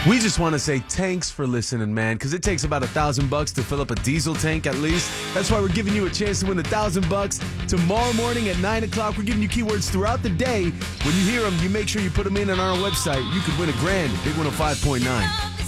We just want to say thanks for listening, man, because it takes about $1,000 to fill up a diesel tank at least. That's why we're giving you a chance to win $1,000 tomorrow morning at 9 o'clock. We're giving you keywords throughout the day. When you hear them, you make sure you put them in on our website. You could win $1,000, Big 105.9.